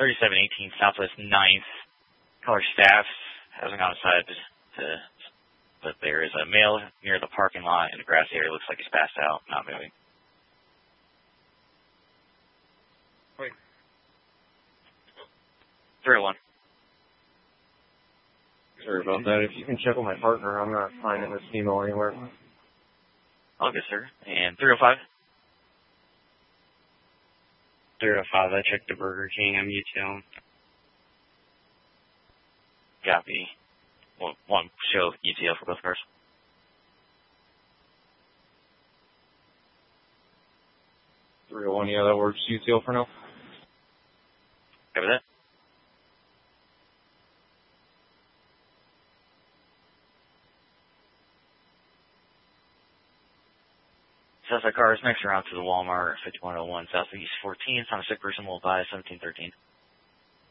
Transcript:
3718 Southwest 9th. Caller staff hasn't gone outside, but there is a male near the parking lot in the grassy area. Looks like he's passed out, not moving. Wait. 301. Sorry about that. If you can check with my partner, I'm not finding this female anywhere. All good, sir. And 305? 305, I checked the Burger King. I'm UTL. Copy. One show UTL for both cars. .301, yeah, that works. UTL for now. Copy that. Southside cars next round to the Walmart 5101 Southeast 14th on a sick person will buy 1713.